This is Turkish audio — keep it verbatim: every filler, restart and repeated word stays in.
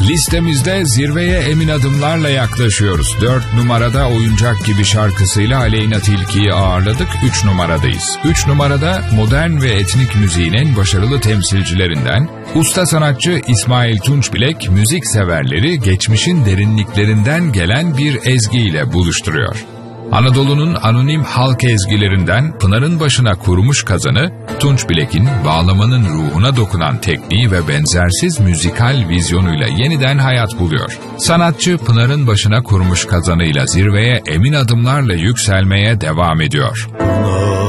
Listemizde zirveye emin adımlarla yaklaşıyoruz. dört numarada Oyuncak Gibi şarkısıyla Aleyna Tilki'yi ağırladık. üç numaradayız. üç numarada modern ve etnik müziğin en başarılı temsilcilerinden usta sanatçı İsmail Tunçbilek müzik severleri geçmişin derinliklerinden gelen bir ezgiyle buluşturuyor. Anadolu'nun anonim halk ezgilerinden Pınar'ın başına kurmuş kazanı, Tunçbilek'in bağlamanın ruhuna dokunan tekniği ve benzersiz müzikal vizyonuyla yeniden hayat buluyor. Sanatçı Pınar'ın başına kurmuş kazanıyla zirveye emin adımlarla yükselmeye devam ediyor.